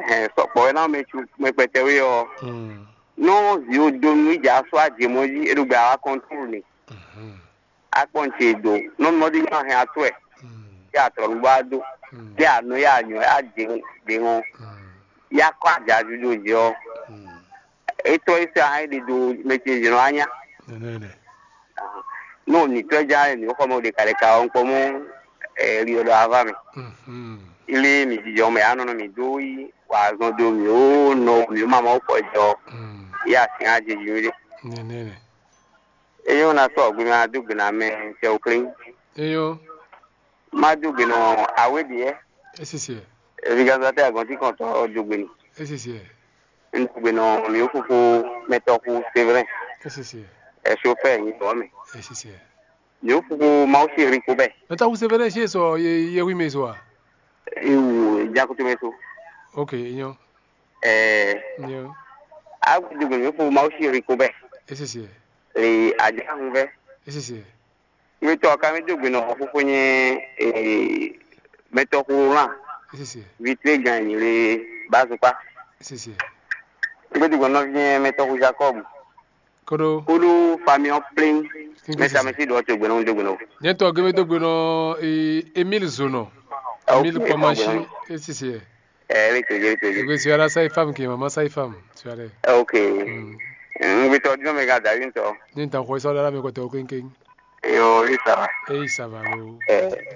so boy na me chu me petewe o no you don we ja so ajemoji erugba wa control ni aponche do no modi na he ato e ya toro gba do ya no ya anyo aje de ho ya kwa ja juju jo eto ise ha de do meche no anya no ni to ja ni ko mo de kare ka on ko mo ri odo ava mi ile mi jo me anu no mi do yi wa gan do mi o no mi mama o po jo ya sin aje yuri eyo na so gbe ma du gbe na me se o clean eyo ma du gbe no awedi e esisi rigaza te agon ti kan to du gbe ni esisi gbe no mi o fufu meto ku c'est vrai esisi e chauffeur ni to mi esisi mi o fufu ma o si ri ko be meta ku severe she so ye wi me so ewu ja ko to me so okay yo yo a du gbe mi o fufu ma o si ri ko be esisi le aja hun be esisi mi to ka mi du gbe no fufu ni meto ku ran esisi vitre gan ni le bazupa esisi gbe du gbe no vi meto ku Jacob kodo Kulu famille plein mais ça me dit doit te gbenon de gbenon neto gbe do gbe no Emile Zono Emile Pamashi esisi oui tu as sa femme qui maman sa femme tu as OK we to do me ga da yin to ni tan ko so dara me ko te o kin yo ça va ça va lo